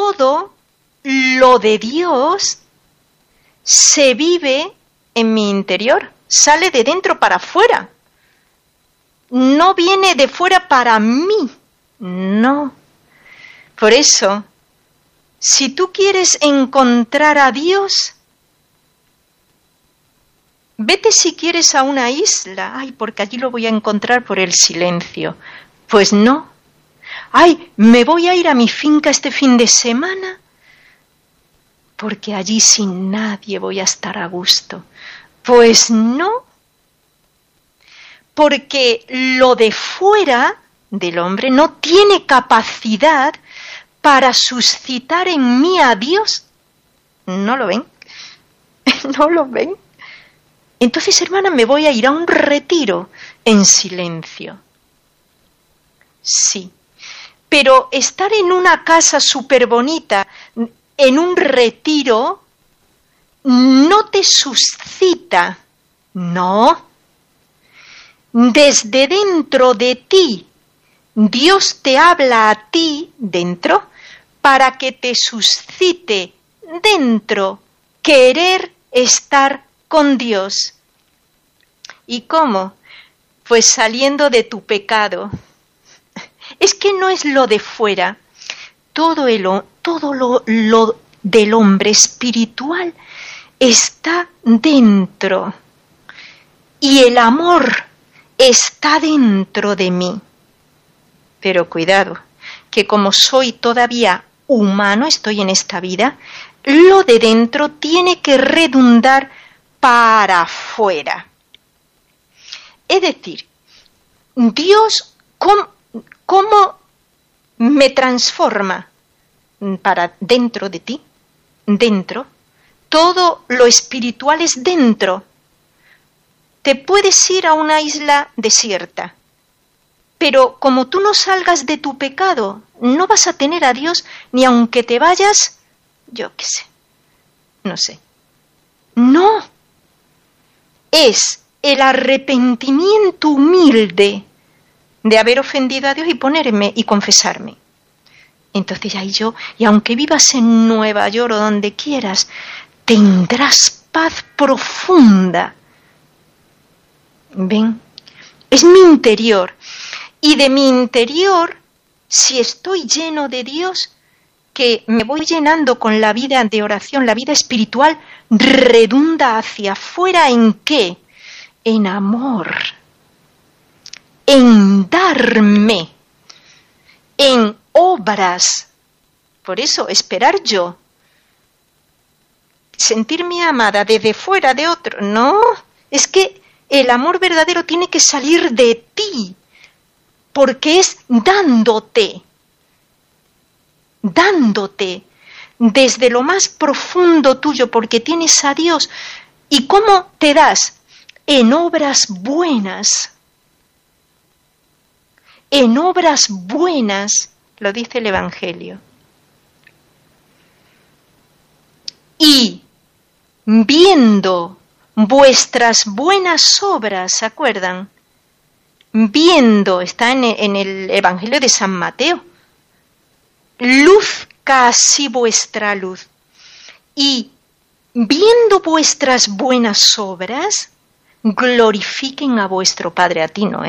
todo lo de Dios se vive en mi interior, sale de dentro para afuera. No viene de fuera para mí, no. Por eso, si tú quieres encontrar a Dios, vete si quieres a una isla. Ay, porque allí lo voy a encontrar por el silencio. Pues no. Ay, me voy a ir a mi finca este fin de semana, porque allí sin nadie voy a estar a gusto. Pues no. Porque lo de fuera del hombre no tiene capacidad para suscitar en mí a Dios. ¿No lo ven? ¿No lo ven? Entonces, hermana, me voy a ir a un retiro en silencio. Sí. Pero estar en una casa súper bonita, en un retiro, no te suscita. No. Desde dentro de ti, Dios te habla a ti dentro para que te suscite dentro querer estar con Dios. ¿Y cómo? Pues saliendo de tu pecado. Es que no es lo de fuera. Todo lo del hombre espiritual está dentro. Y el amor está dentro de mí. Pero cuidado, que como soy todavía humano, estoy en esta vida, lo de dentro tiene que redundar para afuera. Es decir, Dios, ¿cómo me transforma para dentro de ti? Dentro. Todo lo espiritual es dentro. Te puedes ir a una isla desierta, pero como tú no salgas de tu pecado, no vas a tener a Dios ni aunque te vayas, yo qué sé, no sé. No, es el arrepentimiento humilde de haber ofendido a Dios y ponerme y confesarme. Entonces ahí yo, y aunque vivas en Nueva York o donde quieras, tendrás paz profunda. ¿Ven? Es mi interior. Y de mi interior, si estoy lleno de Dios, que me voy llenando con la vida de oración, la vida espiritual, redunda hacia afuera ¿en qué? En amor, en darme, en obras. Por eso, esperar yo, sentirme amada desde fuera de otro, no, es que el amor verdadero tiene que salir de ti, porque es dándote desde lo más profundo tuyo, porque tienes a Dios. ¿Y cómo te das? En obras buenas. En obras buenas, lo dice el Evangelio. Y viendo vuestras buenas obras, ¿se acuerdan? Viendo, está en el Evangelio de San Mateo. Luzca así vuestra luz. Y viendo vuestras buenas obras, glorifiquen a vuestro Padre, a ti no,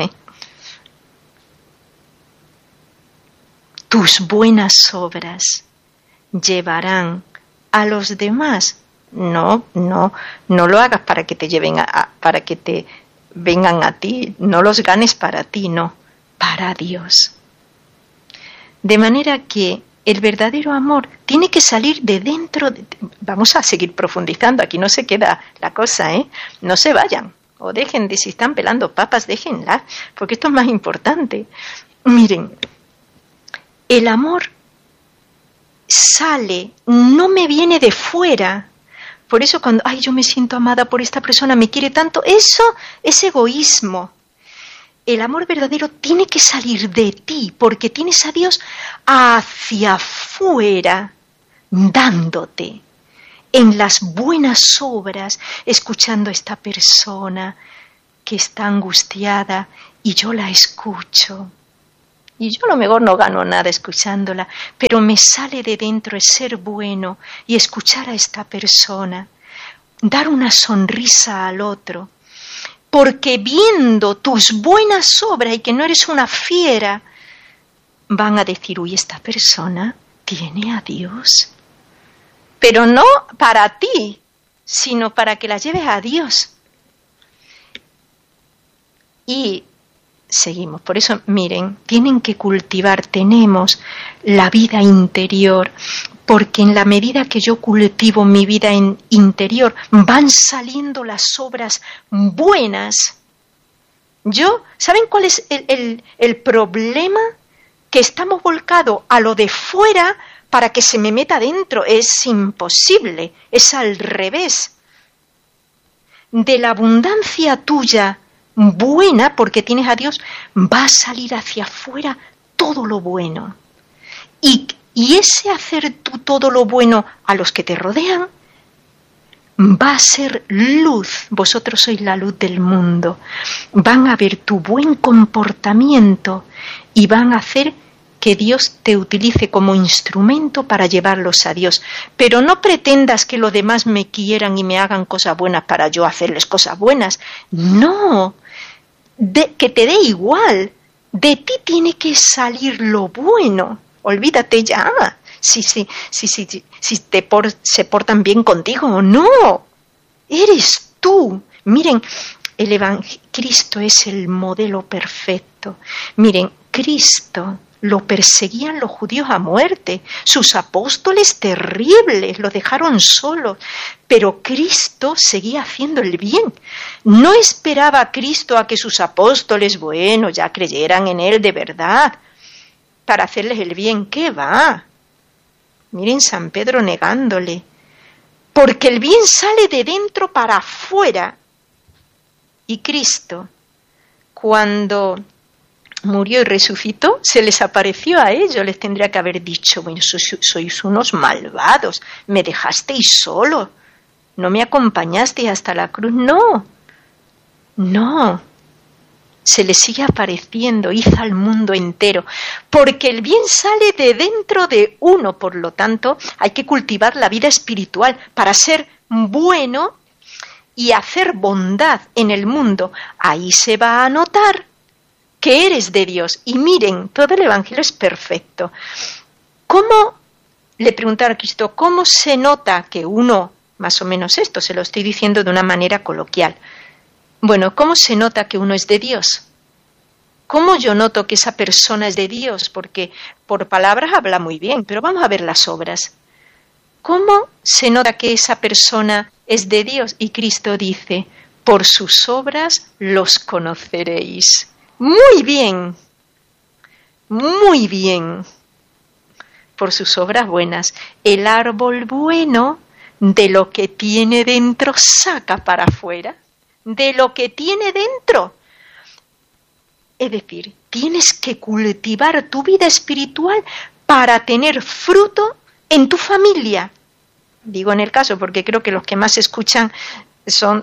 Tus buenas obras llevarán a los demás. No lo hagas para que te lleven para que te vengan a ti, no los ganes para ti, no, para Dios. De manera que el verdadero amor tiene que salir de dentro. Vamos a seguir profundizando, aquí no se queda la cosa, no se vayan, o dejen de, si están pelando papas, déjenla, porque esto es más importante. Miren, el amor sale, no me viene de fuera. Por eso cuando, ay, yo me siento amada por esta persona, me quiere tanto, eso es egoísmo. El amor verdadero tiene que salir de ti, porque tienes a Dios hacia afuera, dándote en las buenas obras, escuchando a esta persona que está angustiada y yo la escucho. Y yo a lo mejor no gano nada escuchándola, pero me sale de dentro el ser bueno y escuchar a esta persona, dar una sonrisa al otro, porque viendo tus buenas obras y que no eres una fiera, van a decir, uy, esta persona tiene a Dios. Pero no para ti, sino para que la lleves a Dios. Y seguimos. Por eso, miren, tienen que cultivar, tenemos la vida interior, porque en la medida que yo cultivo mi vida interior, van saliendo las obras buenas. ¿Saben cuál es el problema? Que estamos volcados a lo de fuera para que se me meta dentro. Es imposible, es al revés. De la abundancia tuya buena, porque tienes a Dios, va a salir hacia afuera todo lo bueno. Y ese hacer tú todo lo bueno a los que te rodean, va a ser luz. Vosotros sois la luz del mundo. Van a ver tu buen comportamiento y van a hacer que Dios te utilice como instrumento para llevarlos a Dios. Pero no pretendas que los demás me quieran y me hagan cosas buenas para yo hacerles cosas buenas. No, que te dé igual. De ti tiene que salir lo bueno. Olvídate ya si se portan bien contigo o no. Eres tú. Miren, Cristo es el modelo perfecto. Miren, Cristo lo perseguían los judíos a muerte, sus apóstoles terribles, lo dejaron solo, pero Cristo seguía haciendo el bien. No esperaba Cristo a que sus apóstoles, bueno, ya creyeran en él de verdad, para hacerles el bien. ¿Qué va? Miren San Pedro negándole, porque el bien sale de dentro para afuera. Y Cristo, cuando murió y resucitó, se les apareció a ellos, les tendría que haber dicho, bueno, sois unos malvados, me dejasteis solo, no me acompañasteis hasta la cruz. No, se les sigue apareciendo, hizo al mundo entero, porque el bien sale de dentro de uno. Por lo tanto, hay que cultivar la vida espiritual para ser bueno y hacer bondad en el mundo. Ahí se va a notar que eres de Dios. Y miren, todo el Evangelio es perfecto. ¿Cómo? Le preguntaron a Cristo, ¿cómo se nota que uno, más o menos esto, se lo estoy diciendo de una manera coloquial? Bueno, ¿cómo se nota que uno es de Dios? ¿Cómo yo noto que esa persona es de Dios? Porque por palabras habla muy bien, pero vamos a ver las obras. ¿Cómo se nota que esa persona es de Dios? Y Cristo dice, por sus obras los conoceréis. Muy bien, por sus obras buenas. El árbol bueno de lo que tiene dentro saca para afuera, de lo que tiene dentro. Es decir, tienes que cultivar tu vida espiritual para tener fruto en tu familia. Digo en el caso porque creo que los que más escuchan son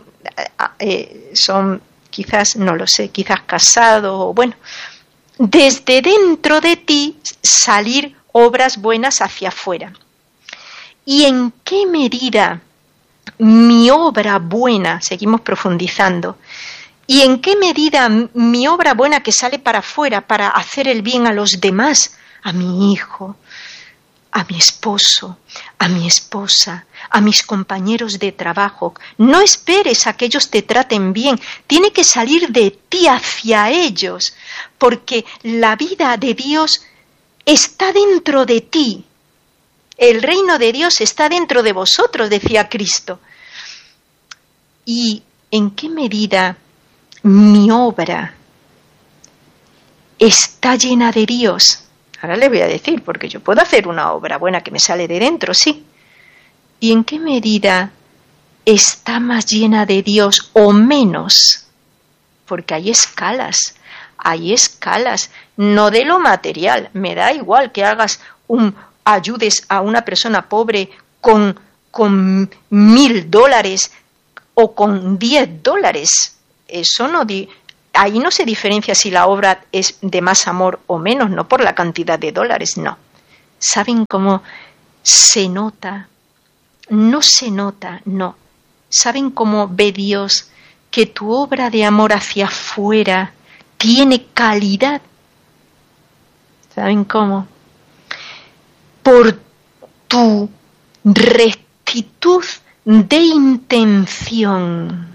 quizás, no lo sé, quizás casados o bueno. Desde dentro de ti salir obras buenas hacia afuera. ¿Y en qué medida mi obra buena, seguimos profundizando, y en qué medida mi obra buena que sale para afuera para hacer el bien a los demás, a mi hijo, a mi esposo, a mi esposa, a mis compañeros de trabajo? No esperes a que ellos te traten bien, tiene que salir de ti hacia ellos, porque la vida de Dios está dentro de ti. El reino de Dios está dentro de vosotros, decía Cristo. ¿Y en qué medida mi obra está llena de Dios? Ahora le voy a decir, porque yo puedo hacer una obra buena que me sale de dentro, sí. ¿Y en qué medida está más llena de Dios o menos? Porque hay escalas, no de lo material. Me da igual que ayudes a una persona pobre con $1,000 o con $10. Eso no ahí no se diferencia si la obra es de más amor o menos, no por la cantidad de dólares, no. ¿Saben cómo se nota? No se nota, no. ¿Saben cómo ve Dios que tu obra de amor hacia afuera tiene calidad? ¿Saben cómo? Por tu rectitud de intención.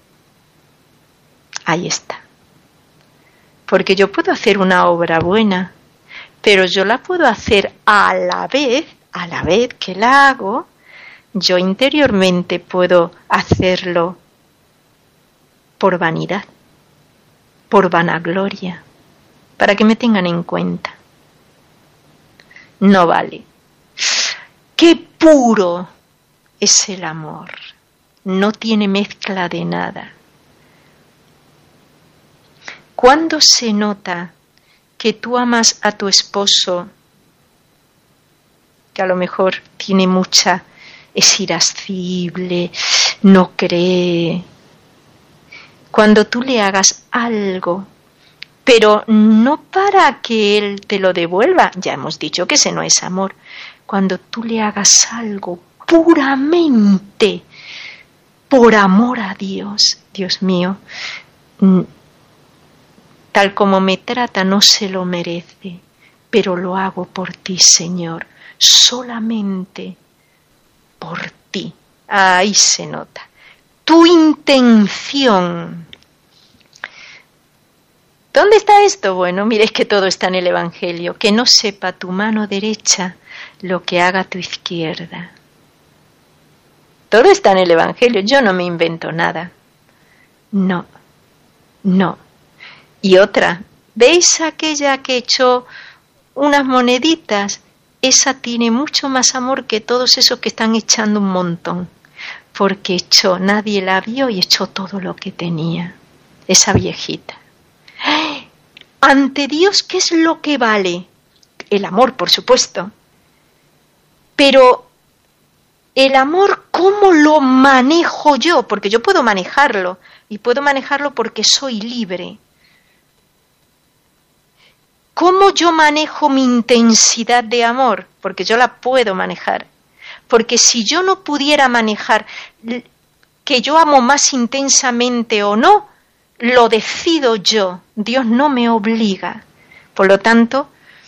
Ahí está. Porque yo puedo hacer una obra buena, pero yo la puedo hacer a la vez que la hago, yo interiormente puedo hacerlo por vanidad, por vanagloria, para que me tengan en cuenta. No vale. ¡Qué puro es el amor! No tiene mezcla de nada. ¿Cuándo se nota que tú amas a tu esposo, que a lo mejor tiene es irascible, no cree? Cuando tú le hagas algo, pero no para que él te lo devuelva, ya hemos dicho que ese no es amor. Cuando tú le hagas algo puramente por amor a Dios, Dios mío, tal como me trata no se lo merece, pero lo hago por ti, Señor, solamente por ti. Ahí se nota. Tu intención. ¿Dónde está esto? Bueno, mire, es que todo está en el Evangelio. Que no sepa tu mano derecha lo que haga tu izquierda. Todo está en el Evangelio. Yo no me invento nada. No. Y otra, ¿veis aquella que echó unas moneditas? Esa tiene mucho más amor que todos esos que están echando un montón. Porque nadie la vio y echó todo lo que tenía. Esa viejita. Ante Dios, ¿qué es lo que vale? El amor, por supuesto. Pero el amor, ¿cómo lo manejo yo? Porque yo puedo manejarlo. Y puedo manejarlo porque soy libre. ¿Cómo yo manejo mi intensidad de amor? Porque yo la puedo manejar. Porque si yo no pudiera manejar que yo amo más intensamente o no, lo decido yo. Dios no me obliga. Por lo tanto,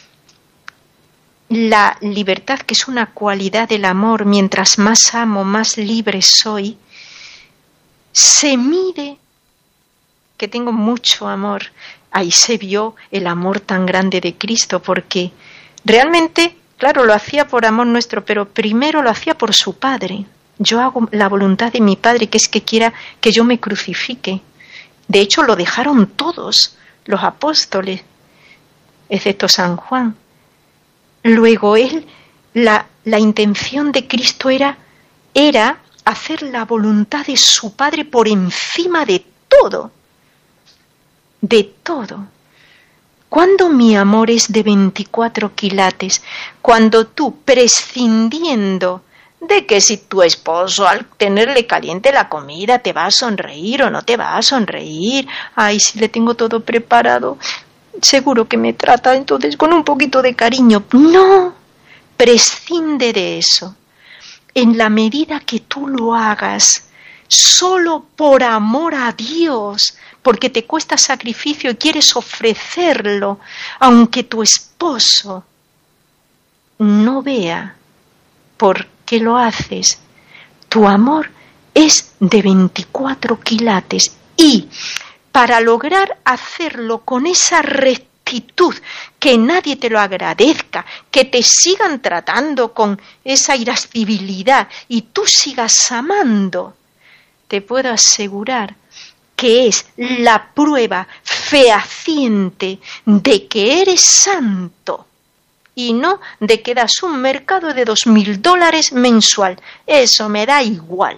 la libertad, que es una cualidad del amor, mientras más amo, más libre soy, se mide que tengo mucho amor. Ahí se vio el amor tan grande de Cristo, porque realmente, claro, lo hacía por amor nuestro, pero primero lo hacía por su Padre. Yo hago la voluntad de mi Padre, que es que quiera que yo me crucifique. De hecho, lo dejaron todos los apóstoles, excepto San Juan. Luego la intención de Cristo era hacer la voluntad de su Padre por encima de todo. De todo. Cuando mi amor es de 24 quilates, cuando tú, prescindiendo de que si tu esposo al tenerle caliente la comida te va a sonreír o no te va a sonreír, ay, si le tengo todo preparado, seguro que me trata entonces con un poquito de cariño. No, prescinde de eso. En la medida que tú lo hagas solo por amor a Dios, porque te cuesta sacrificio y quieres ofrecerlo, aunque tu esposo no vea por qué lo haces, tu amor es de 24 quilates. Y para lograr hacerlo con esa rectitud, que nadie te lo agradezca, que te sigan tratando con esa irascibilidad y tú sigas amando, te puedo asegurar que es la prueba fehaciente de que eres santo y no de que das un mercado de $2,000 mensual. Eso me da igual.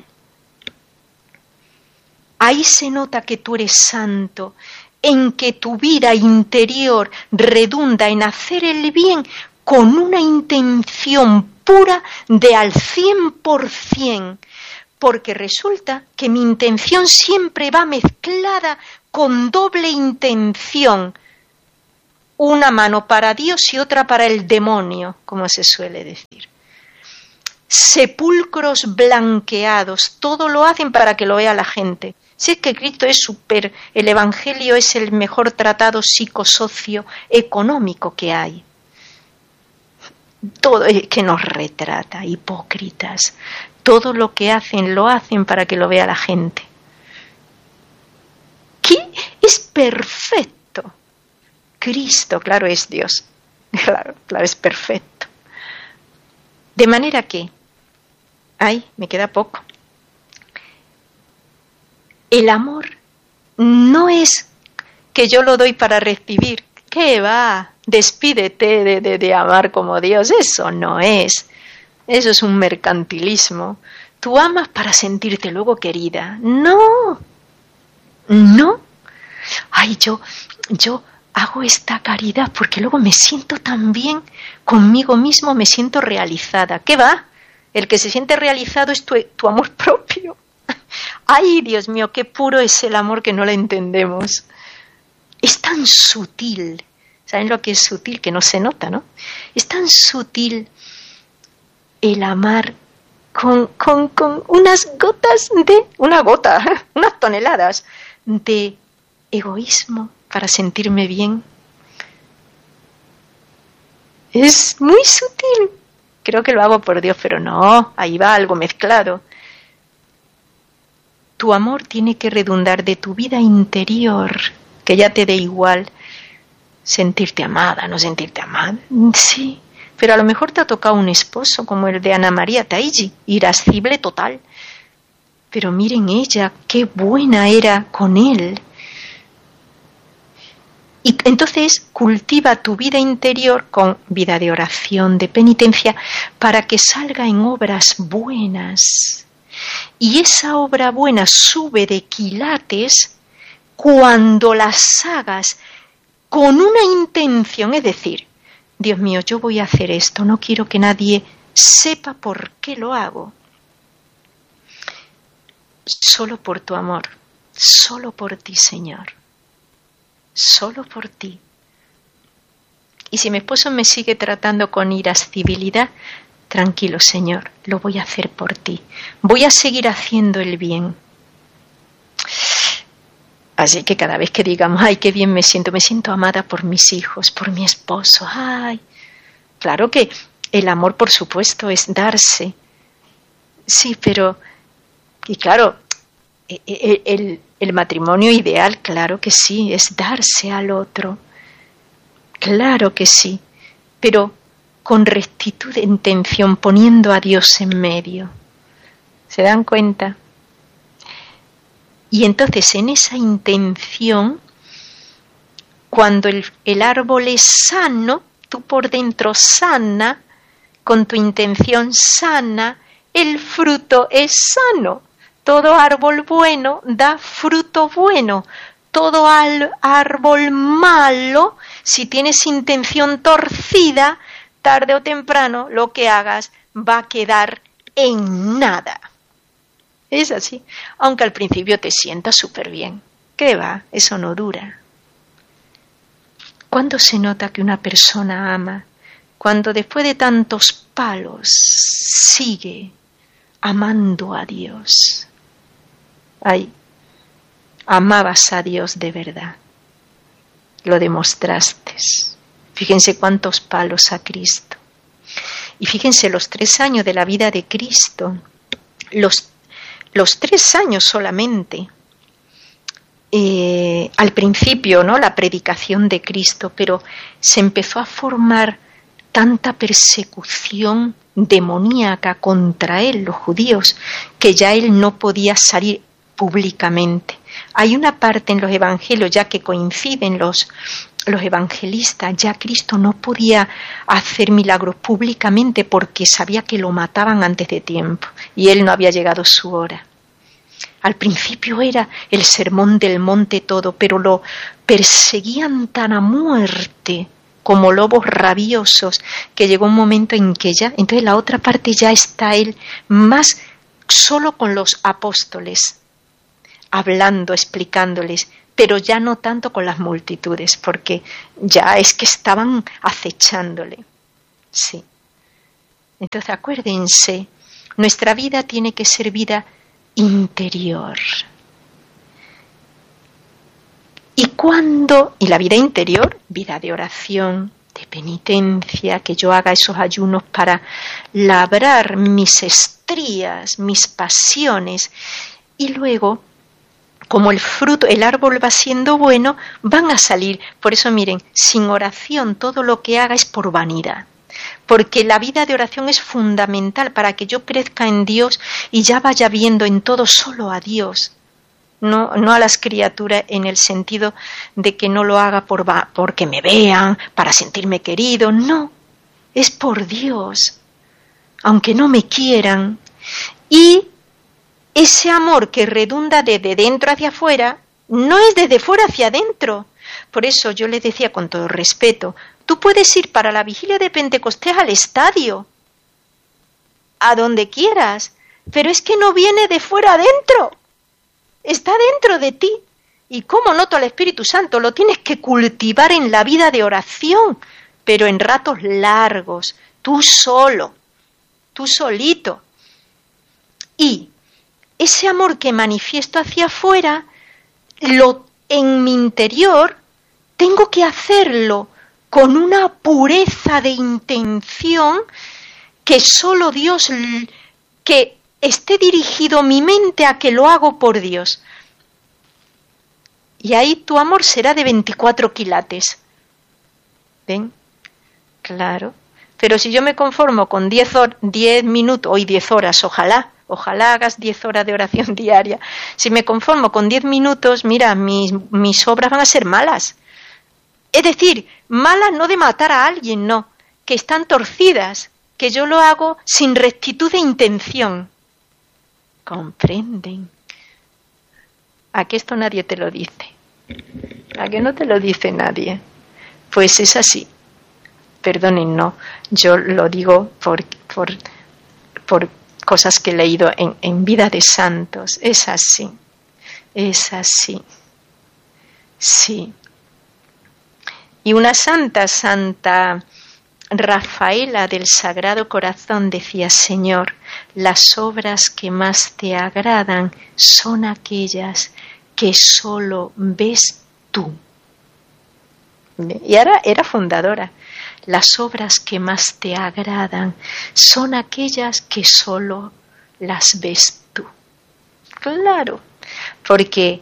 Ahí se nota que tú eres santo, en que tu vida interior redunda en hacer el bien con una intención pura de al 100%. Porque resulta que mi intención siempre va mezclada con doble intención, una mano para Dios y otra para el demonio, como se suele decir. Sepulcros blanqueados, todo lo hacen para que lo vea la gente. Si es que Cristo es el Evangelio es el mejor tratado psicosocioeconómico que hay. Todo que nos retrata, hipócritas. Todo lo que hacen, lo hacen para que lo vea la gente. ¿Qué? Es perfecto. Cristo, claro, es Dios. Claro, es perfecto. De manera que, me queda poco. El amor no es que yo lo doy para recibir. ¿Qué va? Despídete de amar como Dios. Eso no es. Eso es un mercantilismo. Tú amas para sentirte luego querida. No. Ay, yo hago esta caridad porque luego me siento tan bien conmigo mismo, me siento realizada. ¿Qué va? El que se siente realizado es tu amor propio. Ay, Dios mío, qué puro es el amor que no lo entendemos. Es tan sutil. ¿Saben lo que es sutil? Que no se nota, ¿no? Es tan sutil el amar con unas gotas unas toneladas de egoísmo para sentirme bien. Es muy sutil. Creo que lo hago por Dios, pero no, ahí va algo mezclado. Tu amor tiene que redundar de tu vida interior, que ya te dé igual sentirte amada, no sentirte amada. Sí, pero a lo mejor te ha tocado un esposo como el de Ana María Taigi, irascible total. Pero miren ella, qué buena era con él. Y entonces cultiva tu vida interior con vida de oración, de penitencia, para que salga en obras buenas. Y esa obra buena sube de quilates cuando las hagas con una intención, es decir, Dios mío, yo voy a hacer esto, no quiero que nadie sepa por qué lo hago. Solo por tu amor, solo por ti, Señor, solo por ti. Y si mi esposo me sigue tratando con irascibilidad, tranquilo, Señor, lo voy a hacer por ti. Voy a seguir haciendo el bien. Así que cada vez que digamos, ay, qué bien me siento amada por mis hijos, por mi esposo, ay. Claro que el amor, por supuesto, es darse. Sí, pero, y claro, el matrimonio ideal, claro que sí, es darse al otro. Claro que sí, pero con rectitud de intención, poniendo a Dios en medio. ¿Se dan cuenta? Y entonces en esa intención, cuando el árbol es sano, tú por dentro sana, con tu intención sana, el fruto es sano. Todo árbol bueno da fruto bueno. Todo árbol malo, si tienes intención torcida, tarde o temprano lo que hagas va a quedar en nada. Es así, aunque al principio te sientas súper bien. ¿Qué va? Eso no dura. ¿Cuándo se nota que una persona ama? Cuando después de tantos palos sigue amando a Dios. Ay, amabas a Dios de verdad. Lo demostraste. Fíjense cuántos palos a Cristo. Y fíjense los 3 años de la vida de Cristo. Los 3 años solamente. Al principio, ¿no? La predicación de Cristo, pero se empezó a formar tanta persecución demoníaca contra él, los judíos, que ya él no podía salir públicamente. Hay una parte en los evangelios, ya que coinciden los evangelistas, ya Cristo no podía hacer milagros públicamente porque sabía que lo mataban antes de tiempo y él no había llegado su hora. Al principio era el sermón del monte todo, pero lo perseguían tan a muerte como lobos rabiosos que llegó un momento en que ya, entonces la otra parte ya está él más solo con los apóstoles, hablando, explicándoles, pero ya no tanto con las multitudes, porque ya es que estaban acechándole. Sí. Entonces acuérdense, nuestra vida tiene que ser vida interior. Y la vida interior, vida de oración, de penitencia, que yo haga esos ayunos para labrar mis estrías, mis pasiones, y luego, como el fruto, el árbol va siendo bueno, van a salir. Por eso miren, sin oración todo lo que haga es por vanidad. Porque la vida de oración es fundamental para que yo crezca en Dios y ya vaya viendo en todo solo a Dios. No a las criaturas en el sentido de que no lo haga porque me vean, para sentirme querido. No, es por Dios, aunque no me quieran. Y ese amor que redunda desde dentro hacia afuera, no es desde fuera hacia adentro. Por eso yo le decía con todo respeto, tú puedes ir para la vigilia de Pentecostés al estadio, a donde quieras, pero es que no viene de fuera adentro, está dentro de ti. ¿Y cómo noto al Espíritu Santo? Lo tienes que cultivar en la vida de oración, pero en ratos largos, tú solo, tú solito. Y ese amor que manifiesto hacia afuera, en mi interior, tengo que hacerlo con una pureza de intención que solo Dios, que esté dirigido mi mente a que lo hago por Dios. Y ahí tu amor será de 24 quilates. ¿Ven? Claro. Pero si yo me conformo con 10 minutos, hoy 10 horas, ojalá hagas 10 horas de oración diaria. Si me conformo con 10 minutos, mira, mis obras van a ser malas. Es decir, malas no de matar a alguien, no, que están torcidas, que yo lo hago sin rectitud de intención. ¿Comprenden? ¿A que esto nadie te lo dice? ¿A que no te lo dice nadie? Pues es así. Perdonen, no. Yo lo digo por cosas que he leído en vida de santos. Es así. Es así. Sí. Y una Santa Rafaela del Sagrado Corazón decía, Señor, las obras que más te agradan son aquellas que solo ves tú. Y ahora era fundadora. Las obras que más te agradan son aquellas que solo las ves tú. Claro, porque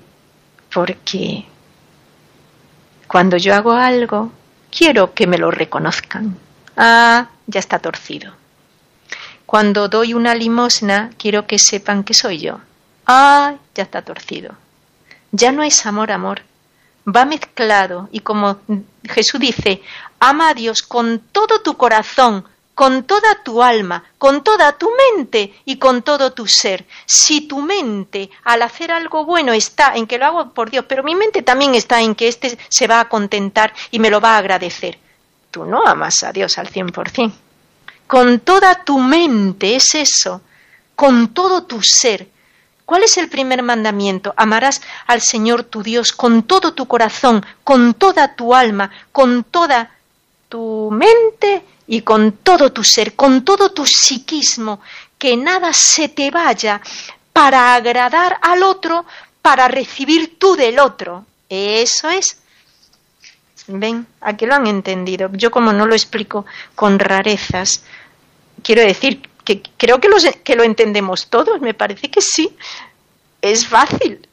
cuando yo hago algo, quiero que me lo reconozcan. Ah, ya está torcido. Cuando doy una limosna, quiero que sepan que soy yo. Ah, ya está torcido. Ya no es amor. Va mezclado y como Jesús dice, ama a Dios con todo tu corazón, con toda tu alma, con toda tu mente y con todo tu ser. Si tu mente al hacer algo bueno está en que lo hago por Dios, pero mi mente también está en que este se va a contentar y me lo va a agradecer, tú no amas a Dios al 100%. Con toda tu mente es eso, con todo tu ser. ¿Cuál es el primer mandamiento? Amarás al Señor tu Dios con todo tu corazón, con toda tu alma, con toda tu mente y con todo tu ser, con todo tu psiquismo, que nada se te vaya para agradar al otro, para recibir tú del otro. Eso es. ¿Ven? Aquí lo han entendido. Yo como no lo explico con rarezas, quiero decir que creo que lo entendemos todos, me parece que sí. Es fácil.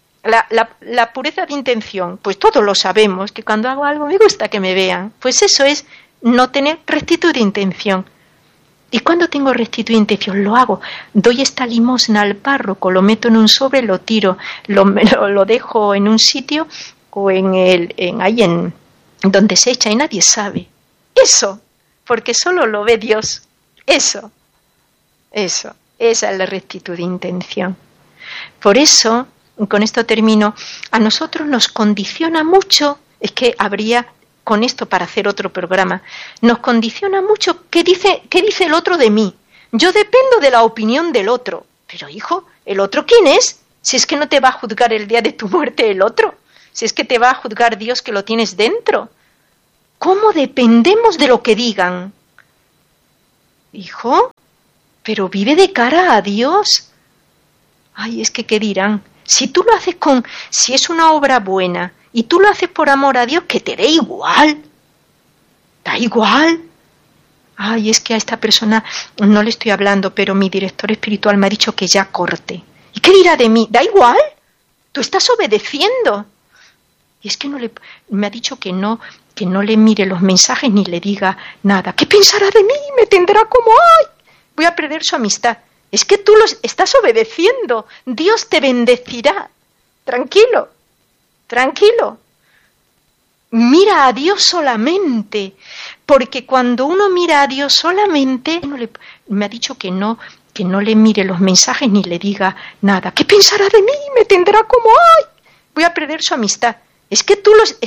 La pureza de intención, pues todos lo sabemos, que cuando hago algo me gusta que me vean. Pues eso es no tener rectitud de intención. ¿Y cuando tengo rectitud de intención? Lo hago. Doy esta limosna al párroco, lo meto en un sobre, lo tiro, lo dejo en un sitio o ahí en donde se echa y nadie sabe. Eso, porque solo lo ve Dios. Eso, esa es la rectitud de intención. Por eso, con esto termino, a nosotros nos condiciona mucho, es que habría con esto para hacer otro programa, nos condiciona mucho qué dice el otro de mí. Yo dependo de la opinión del otro. Pero hijo, ¿el otro quién es? Si es que no te va a juzgar el día de tu muerte el otro. Si es que te va a juzgar Dios que lo tienes dentro. ¿Cómo dependemos de lo que digan? Hijo, pero vive de cara a Dios. Ay, es que ¿qué dirán? Si tú lo haces si es una obra buena y tú lo haces por amor a Dios, que te dé igual. Da igual. Ay, es que a esta persona no le estoy hablando, pero mi director espiritual me ha dicho que ya corte. ¿Y qué dirá de mí? Da igual. Tú estás obedeciendo. Y es que me ha dicho que no le mire los mensajes ni le diga nada. ¿Qué pensará de mí? Me tendrá como, ¡ay! Voy a perder su amistad. Es que tú estás obedeciendo. Dios te bendecirá. Tranquilo, tranquilo. Mira a Dios solamente. Porque cuando uno mira a Dios solamente, me ha dicho que no le mire los mensajes ni le diga nada. ¿Qué pensará de mí? Me tendrá como, ¡ay! Voy a perder su amistad. Es que tú